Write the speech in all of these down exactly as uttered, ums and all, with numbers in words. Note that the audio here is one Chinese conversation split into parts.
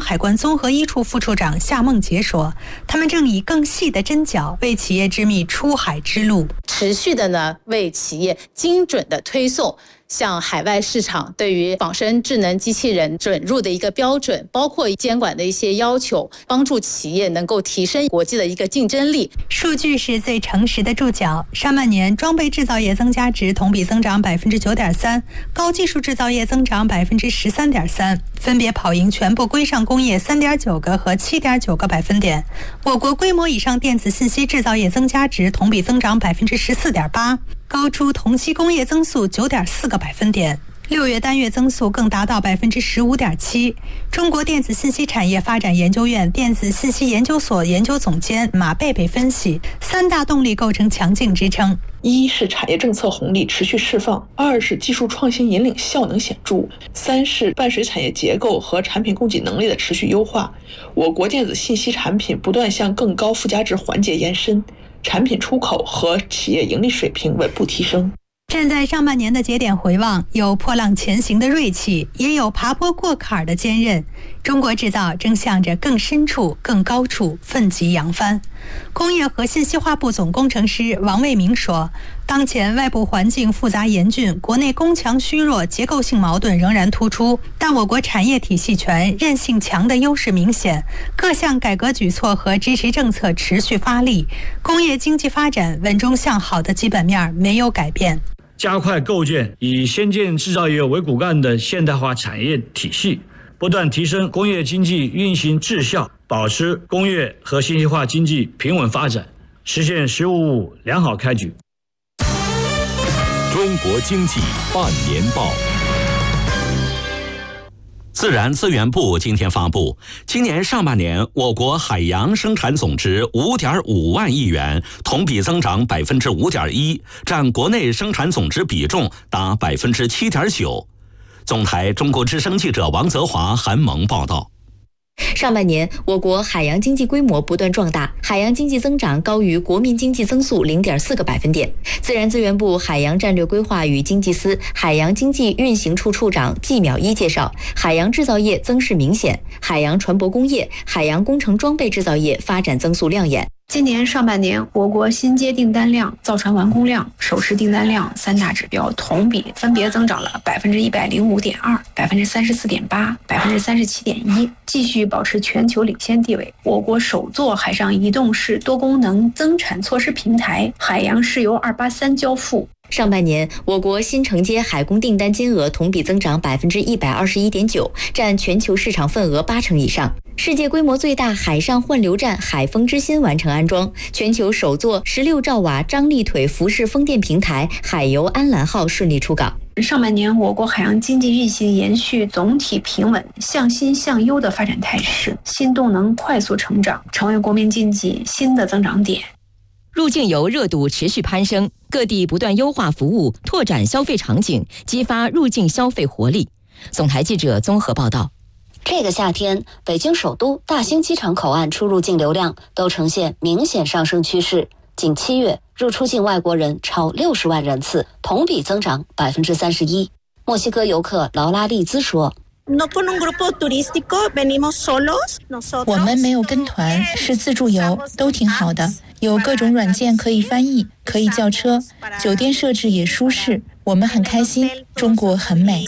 海关综合一处副处长夏梦杰说，他们正以更细的针脚为企业织密出海之路， 持续的呢为企业精准的推送向海外市场对于仿生智能机器人准入的一个标准，包括监管的一些要求，帮助企业能够提升国际的一个竞争力。 数据是最诚实的注脚。上半年装备制造业增加值同比增长百分之九点三，高技术制造业增长百分之十三点三，分别跑赢全部规上工业三点九个和七点九个百分点。我国规模以上电子信息制造业增加值同比增长百分之十四点八，高出同期工业增速九点四个百分点。六月单月增速更达到百分之十五点七。中国电子信息产业发展研究院电子信息研究所研究总监马贝贝分析，三大动力构成强劲支撑。 一是产业政策红利持续释放，二是技术创新引领效能显著，三是伴随产业结构和产品供给能力的持续优化。我国电子信息产品不断向更高附加值环节延伸，产品出口和企业盈利水平稳步提升。 站在上半年的节点回望，有破浪前行的锐气，也有爬坡过坎的坚韧。中国制造正向着更深处、更高处奋楫扬帆。工业和信息化部总工程师王卫明说，当前外部环境复杂严峻，国内工强虚弱结构性矛盾仍然突出，但我国产业体系全、韧性强的优势明显，各项改革举措和支持政策持续发力，工业经济发展稳中向好的基本面没有改变。 加快构建以先进制造业为骨干的现代化产业体系，不断提升工业经济运行质效，保持工业和信息化经济平稳发展，实现“十五五”良好开局。 中国经济半年报。 自然资源部今天发布，今年上半年我国海洋生产总值五点五万亿元，同比增长百分之五点一，占国内生产总值比重达百分之七点九。总台中国之声记者王泽华、韩萌报道。 上半年，我国海洋经济规模不断壮大，海洋经济增长高于国民经济增速 零点四个百分点。自然资源部海洋战略规划与经济司海洋经济运行处处长季淼一介绍，海洋制造业增势明显，海洋船舶工业、海洋工程装备制造业发展增速亮眼。 今年上半年，我国新接订单量、造船完工量、首饰订单量三大指标同比分别增长了百分之一百零五点二、百分之三十四点八、百分之三十七点一，继续保持全球领先地位。我国首座海上移动式多功能增产措施平台海洋石油二八三交付。 上半年，我国新承接海工订单金额同比增长百分之一百二十一点九，占全球市场份额八成以上。世界规模最大海上换流站海风之心完成安装，全球首座十六兆瓦张力腿浮式风电平台海游安澜号顺利出港。 上半年，我国海洋经济运行延续总体平稳、向新向优的发展态势，新动能快速成长，成为国民经济新的增长点。 入境游热度持续攀升，各地不断优化服务，拓展消费场景，激发入境消费活力。总台记者综合报道。 这个夏天，北京首都、大兴机场口岸出入境流量都呈现明显上升趋势。仅七月，入出境外国人超六十万人次，同比增长百分之三十一。墨西哥游客劳拉利兹说：“ 我们没有跟团，是自助游，都挺好的。有各种软件可以翻译，可以叫车，酒店设置也舒适，我们很开心。中国很美。”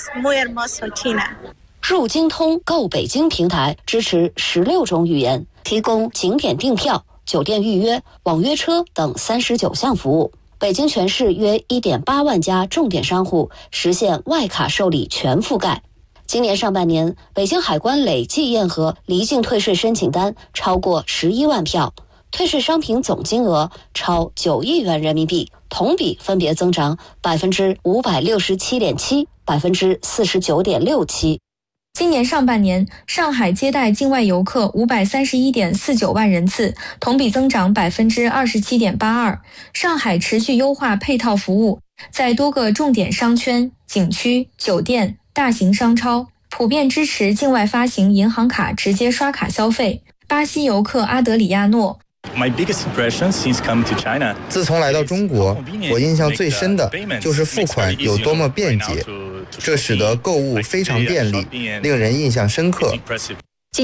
入京通购北京平台支持十六种语言，提供景点订票、酒店预约、网约车等三十九项服务。北京全市约 一点八万家重点商户实现外卡受理全覆盖。今年上半年，北京海关累计验核离境退税申请单超过十一万票，退税商品总金额超九亿元人民币，同比分别增长百分之五百六十七点七、百分之四十九点六七。 今年上半年，上海接待境外游客五百三十一点四九万人次，同比增长百分之二十七点八二。上海持续优化配套服务，在多个重点商圈、景区、酒店、大型商超普遍支持境外发行银行卡直接刷卡消费。巴西游客阿德里亚诺。 自从来到中国，我印象最深的就是付款有多么便捷，这使得购物非常便利，令人印象深刻。